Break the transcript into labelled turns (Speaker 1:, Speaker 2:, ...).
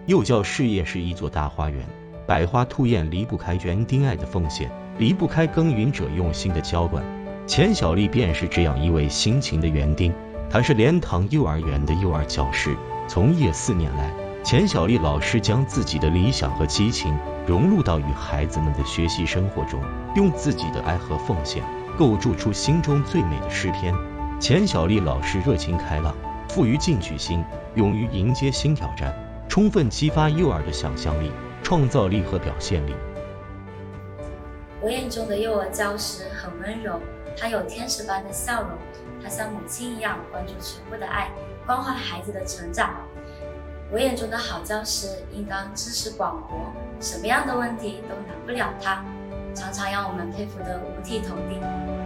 Speaker 1: 幼教事业是一座大花园，百花吐艳离不开园丁爱的奉献，离不开耕耘者用心的浇灌。钱小丽便是这样一位辛勤的园丁，她是莲塘幼儿园的幼儿教师，从业4年来，钱小丽老师将自己的理想和激情融入到与孩子们的学习生活中，用自己的爱和奉献构筑出心中最美的诗篇。钱小丽老师热情开朗，富于进取心，勇于迎接新挑战，充分激发幼儿的想象力、创造力和表现力。
Speaker 2: 我眼中的幼儿教师很温柔，他有天使般的笑容，他像母亲一样关注全部的爱，关怀孩子的成长。我眼中的好教师应当知识广博，什么样的问题都难不了他，常常让我们佩服得五体投地。